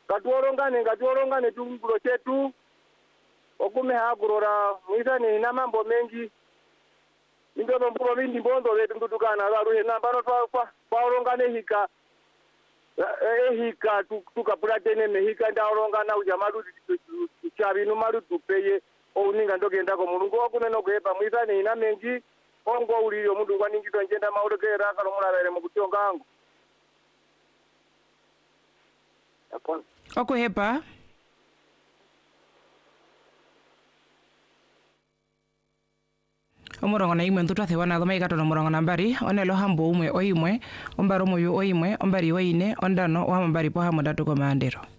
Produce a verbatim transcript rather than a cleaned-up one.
katuolongane ngatuolongane tungulo chetu okume hagurora mwizani ina mambo mengi indono mbulo bindi mbondo wetu ndutukana baruhe nambano twa kwaolongane hika ehika tukapula tene mehika ndaolongana ujamalu chabinu malu tupeye ouninga ndogendako mulungu wakunena kuhepa mwizani ina mengi ongo ulilio mundu kwaningitwa njenda maulekera kalomulabere mukutionga angu yapona okuhepa omurongo na imwe ntutwathe wana thoma ikatono murongo na mbari onelo hambo umwe oimwe ombaro muyu oimwe ombari oine ondano ohamambari poha mudatu komandero